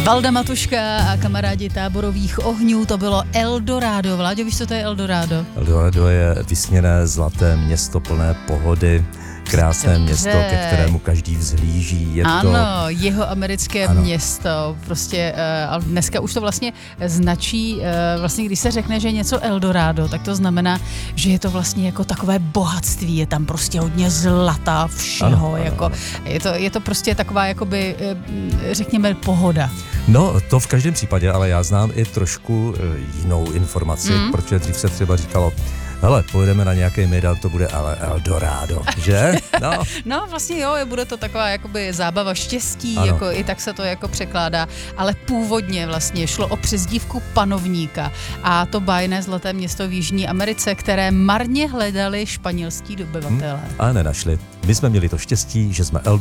Valda Matuška a kamarádi Táborových ohňů, to bylo Eldorado. Vláďo, víš, co to je Eldorado? Eldorado je vysněné zlaté město plné pohody, krásné město, ke kterému každý vzhlíží. Je ano, to... jeho americké město. Prostě, ale dneska už to vlastně značí, vlastně když se řekne, že je něco Eldorado, tak to znamená, že je to vlastně jako takové bohatství. Je tam prostě hodně zlata, všeho. Ano. Je to prostě taková, jakoby, řekněme, pohoda. No, to v každém případě, ale já znám i trošku jinou informaci, protože dřív se třeba říkalo, hele, pojedeme na nějaký mejdan, to bude ale Eldorado, že? No vlastně jo, bude to taková jakoby zábava štěstí, jako i tak se to jako překládá, ale původně vlastně šlo o přezdívku panovníka a to bájné zlaté město v Jižní Americe, které marně hledali španělští dobyvatelé. A nenašli. My jsme měli to štěstí, že jsme